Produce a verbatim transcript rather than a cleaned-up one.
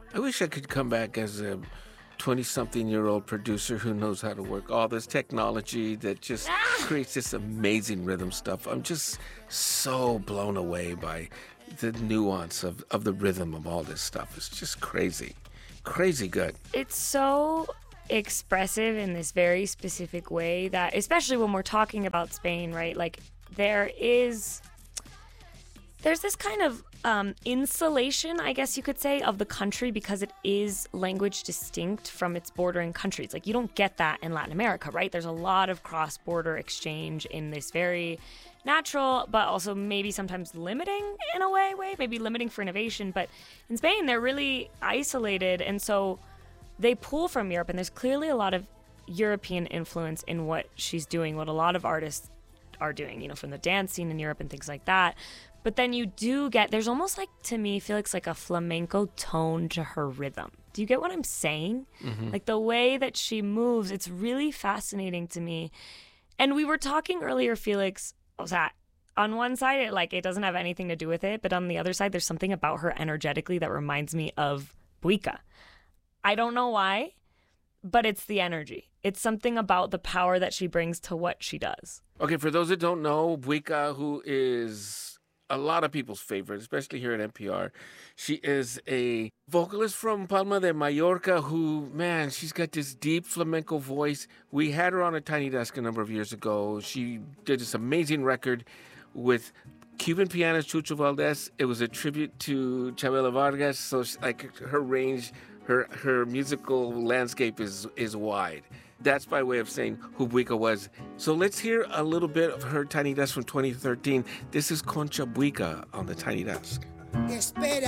I wish I could come back as a twenty-something-year-old producer who knows how to work all this technology that just creates this amazing rhythm stuff. I'm just so blown away by the nuance of, of the rhythm of all this stuff. It's just crazy. Crazy good. It's so expressive in this very specific way that, especially when we're talking about Spain, right? Like, there is... There's this kind of um, insulation, I guess you could say, of the country because it is language distinct from its bordering countries. Like, you don't get that in Latin America, right? There's a lot of cross-border exchange in this very natural, but also maybe sometimes limiting in a way, way, maybe limiting for innovation. But in Spain, they're really isolated, and so they pull from Europe, and there's clearly a lot of European influence in what she's doing, what a lot of artists are doing, you know, from the dance scene in Europe and things like that. But then you do get, there's almost like, to me, Felix, like a flamenco tone to her rhythm. Do you get what I'm saying? Mm-hmm. Like the way that she moves, it's really fascinating to me. And we were talking earlier, Felix, o sea, on one side, it, like, it doesn't have anything to do with it. But on the other side, there's something about her energetically that reminds me of Buika. I don't know why, but it's the energy. It's something about the power that she brings to what she does. Okay, for those that don't know, Buika, who is a lot of people's favorite, especially here at N P R. She is a vocalist from Palma de Mallorca who, man, she's got this deep flamenco voice. We had her on a Tiny Desk a number of years ago. She did this amazing record with Cuban pianist Chucho Valdés. It was a tribute to Chabela Vargas, so she, like her range, her her musical landscape is is wide. That's by way of saying who Buika was. So let's hear a little bit of her Tiny Desk from twenty thirteen. This is Concha Buika on the Tiny Desk. Espera,